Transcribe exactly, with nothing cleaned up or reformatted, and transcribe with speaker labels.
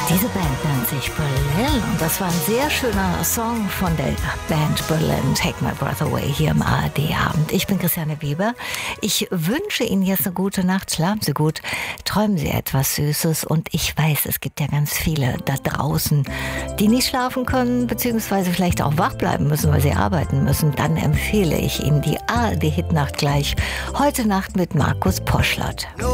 Speaker 1: Diese Band nennt sich Berlin und das war ein sehr schöner Song von der Band Berlin, Take My Breath Away, hier im A R D-Abend. Ich bin Christiane Weber. Ich wünsche Ihnen jetzt eine gute Nacht. Schlafen Sie gut, träumen Sie etwas Süßes und ich weiß, es gibt ja ganz viele da draußen, die nicht schlafen können, beziehungsweise vielleicht auch wach bleiben müssen, weil sie arbeiten müssen. Dann empfehle ich Ihnen die A R D-Hitnacht gleich heute Nacht mit Markus Poschlert.